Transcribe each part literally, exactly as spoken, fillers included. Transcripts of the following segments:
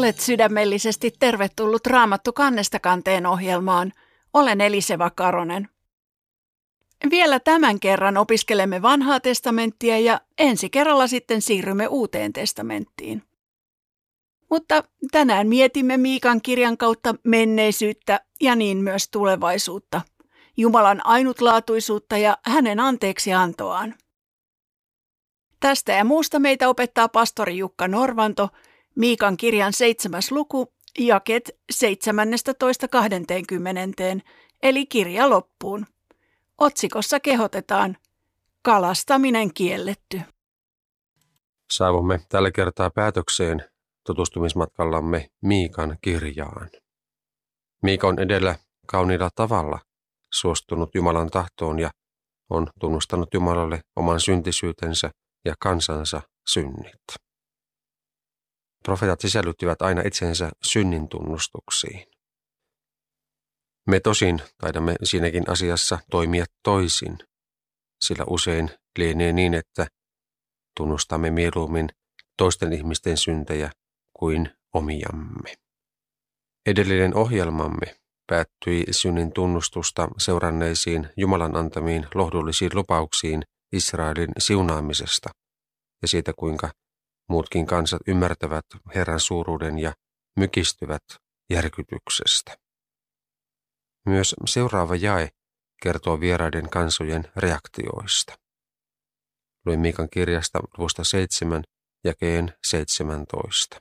Olet sydämellisesti tervetullut Raamattu kannesta kanteen ohjelmaan. Olen Eliseva Karonen. Vielä tämän kerran opiskelemme vanhaa testamenttia ja ensi kerralla sitten siirrymme uuteen testamenttiin. Mutta tänään mietimme Miikan kirjan kautta menneisyyttä ja niin myös tulevaisuutta, Jumalan ainutlaatuisuutta ja hänen anteeksiantoaan. Tästä ja muusta meitä opettaa pastori Jukka Norvanto, Miikan kirjan seitsemäs luku, jakeet seitsemästoista kahteenkymmeneen, eli kirja loppuun. Otsikossa kehotetaan kalastaminen kielletty. Saavumme tällä kertaa päätökseen tutustumismatkallamme Miikan kirjaan. Miika on edellä kauniilla tavalla suostunut Jumalan tahtoon ja on tunnustanut Jumalalle oman syntisyytensä ja kansansa synnit. Profeetat sisällyttivät aina itsensä synnin tunnustuksiin. Me tosin taidamme siinäkin asiassa toimia toisin, sillä usein lienee niin, että tunnustamme mieluummin toisten ihmisten syntejä kuin omiamme. Edellinen ohjelmamme päättyi synnin tunnustusta seuranneisiin Jumalan antamiin lohdullisiin lupauksiin Israelin siunaamisesta ja siitä, kuinka muutkin kansat ymmärtävät Herran suuruuden ja mykistyvät järkytyksestä. Myös seuraava jae kertoo vieraiden kansojen reaktioista. Luin Miikan kirjasta luvusta seitsemän, jakeen seitsemäntoista.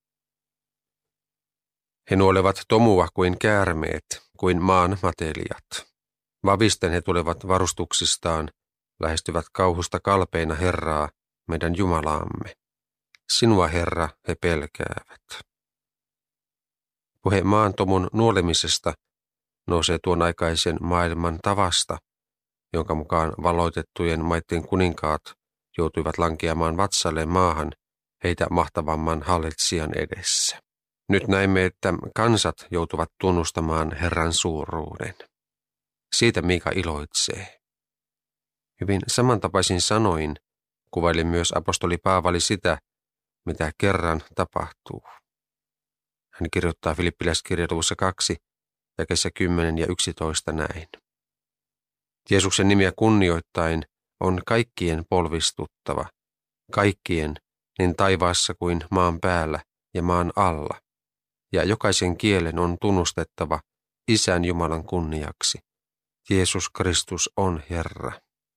He nuolevat tomua kuin käärmeet, kuin maan matelijat. Vavisten he tulevat varustuksistaan, lähestyvät kauhusta kalpeina Herraa, meidän Jumalaamme. Sinua, Herra, he pelkäävät. Puhe maantomun nuolemisesta nousee tuon aikaisen maailman tavasta, jonka mukaan valoitettujen maiden kuninkaat joutuivat lankeamaan vatsalleen maahan heitä mahtavamman hallitsijan edessä. Nyt näemme, että kansat joutuvat tunnustamaan Herran suuruuden. Siitä Miika iloitsee. Hyvin samantapaisin sanoin kuvaili myös apostoli Paavali sitä, mitä kerran tapahtuu. Hän kirjoittaa Filippiläiskirjan luvussa kaksi, jakeissa kymmenen ja yksitoista näin. Jeesuksen nimiä kunnioittain on kaikkien polvistuttava, kaikkien niin taivaassa kuin maan päällä ja maan alla, ja jokaisen kielen on tunnustettava Isän Jumalan kunniaksi. Jeesus Kristus on Herra.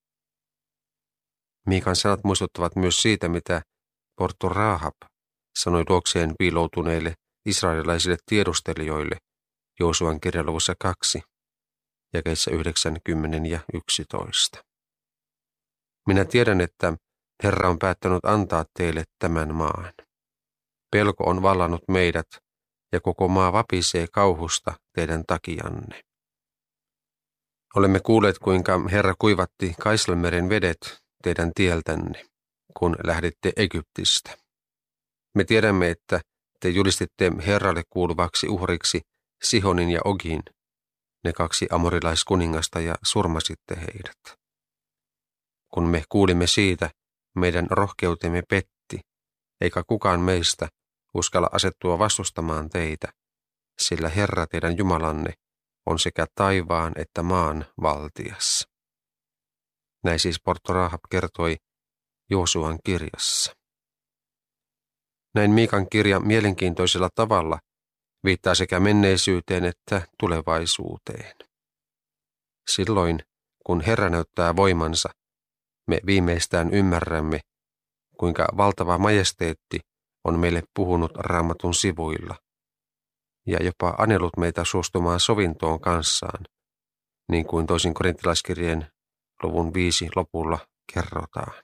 Miikan sanat muistuttavat myös siitä, mitä Porto Rahab sanoi luokseen piiloutuneille israelilaisille tiedustelijoille Joosuan kirjan luvussa kaksi, jakeissa yhdeksän, kymmenen ja yksitoista. Minä tiedän, että Herra on päättänyt antaa teille tämän maan. Pelko on vallannut meidät ja koko maa vapisee kauhusta teidän takianne. Olemme kuulleet, kuinka Herra kuivatti Kaisalmeren vedet teidän tieltänne, kun lähditte Egyptistä. Me tiedämme, että te julistitte Herralle kuuluvaksi uhriksi Sihonin ja Ogin, ne kaksi amorilaiskuningasta, ja surmasitte heidät. Kun me kuulimme siitä, meidän rohkeutemme petti, eikä kukaan meistä uskalla asettua vastustamaan teitä, sillä Herra teidän Jumalanne on sekä taivaan että maan valtias. Näin siis Porto Rahab kertoi Joosuan kirjassa. Näin Miikan kirja mielenkiintoisella tavalla viittaa sekä menneisyyteen että tulevaisuuteen. Silloin, kun Herra näyttää voimansa, me viimeistään ymmärrämme, kuinka valtava majesteetti on meille puhunut Raamatun sivuilla ja jopa anellut meitä suostumaan sovintoon kanssaan, niin kuin toisin korintilaiskirjeen luvun viisi lopulla kerrotaan.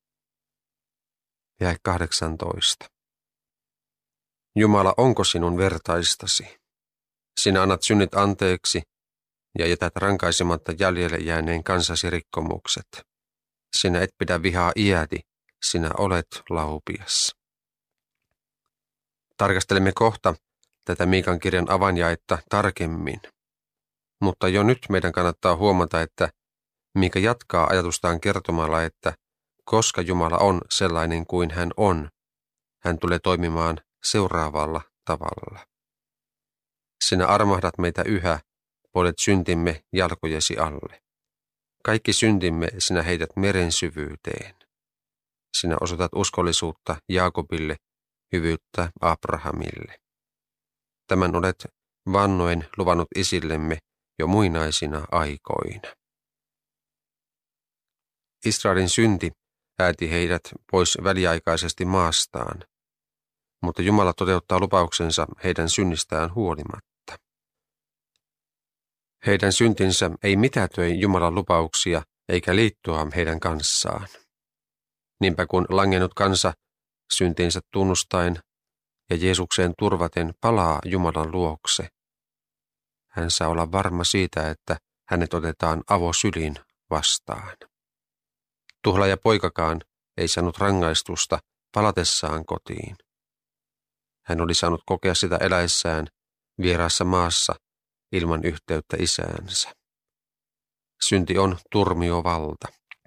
Jae kahdeksantoista. Jumala, onko sinun vertaistasi? Sinä annat synnit anteeksi ja jätät rankaisematta jäljelle jääneen kansasi rikkomukset. Sinä et pidä vihaa iäti, sinä olet laupias. Tarkastelemme kohta tätä Miikan kirjan avainjaetta tarkemmin, mutta jo nyt meidän kannattaa huomata, että Miika jatkaa ajatustaan kertomalla, että koska Jumala on sellainen kuin hän on, hän tulee toimimaan seuraavalla tavalla. Sinä armahdat meitä yhä, poljet syntimme jalkojesi alle. Kaikki syntimme sinä heität meren syvyyteen. Sinä osoitat uskollisuutta Jaakobille, hyvyyttä Abrahamille. Tämän olet vannoen luvannut isillemme jo muinaisina aikoina. Israelin synti ääti heidät pois väliaikaisesti maastaan, mutta Jumala toteuttaa lupauksensa heidän synnistään huolimatta. Heidän syntinsä ei mitätöi Jumalan lupauksia eikä liittoa heidän kanssaan. Niinpä kun langennut kansa syntinsä tunnustaen ja Jeesukseen turvaten palaa Jumalan luokse, hän saa olla varma siitä, että hänet otetaan avosylin vastaan. Tuhlaaja poikakaan ei saanut rangaistusta palatessaan kotiin. Hän oli saanut kokea sitä eläessään vieraassa maassa ilman yhteyttä isäänsä. Synti on turmiovalta.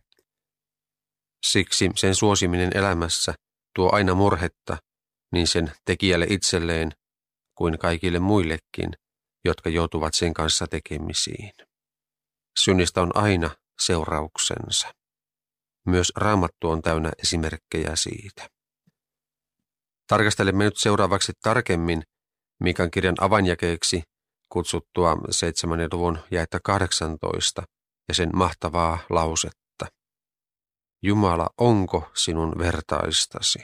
Siksi sen suosiminen elämässä tuo aina murhetta niin sen tekijälle itselleen kuin kaikille muillekin, jotka joutuvat sen kanssa tekemisiin. Synnistä on aina seurauksensa. Myös Raamattu on täynnä esimerkkejä siitä. Tarkastelemme nyt seuraavaksi tarkemmin Miikan kirjan avainjakeeksi kutsuttua seitsemännen luvun jaetta kahdeksantoista ja sen mahtavaa lausetta. Jumala, onko sinun vertaistasi?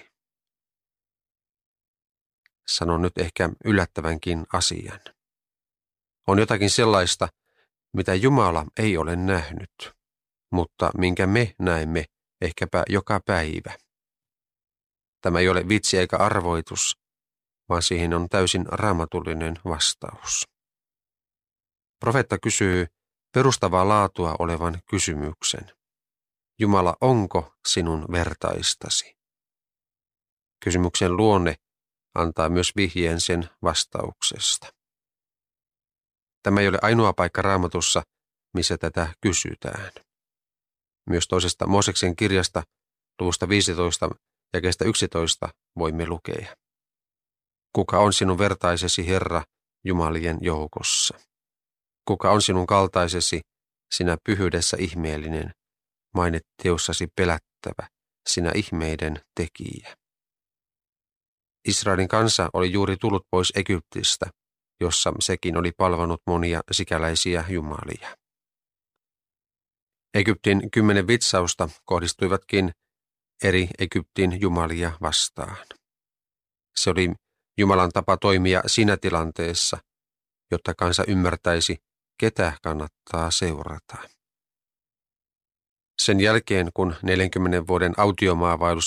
Sanon nyt ehkä yllättävänkin asian. On jotakin sellaista, mitä Jumala ei ole nähnyt, mutta minkä me näemme ehkäpä joka päivä. Tämä ei ole vitsi eikä arvoitus, vaan siihen on täysin raamatullinen vastaus. Profeetta kysyy perustavaa laatua olevan kysymyksen. Jumala, onko sinun vertaistasi? Kysymyksen luonne antaa myös vihjeen sen vastauksesta. Tämä ei ole ainoa paikka Raamatussa, missä tätä kysytään. Myös toisesta Mooseksen kirjasta, luvusta viisitoista ja jakeesta yksitoista voimme lukea. Kuka on sinun vertaisesi, Herra, jumalien joukossa? Kuka on sinun kaltaisesi, sinä pyhyydessä ihmeellinen, maineteossasi pelättävä, sinä ihmeiden tekijä? Israelin kansa oli juuri tullut pois Egyptistä, jossa sekin oli palvonut monia sikäläisiä jumalia. Egyptin kymmenen vitsausta kohdistuivatkin eri Egyptin jumalia vastaan. Se oli Jumalan tapa toimia siinä tilanteessa, jotta kansa ymmärtäisi, ketä kannattaa seurata. Sen jälkeen, kun neljänkymmenen vuoden autiomaavailus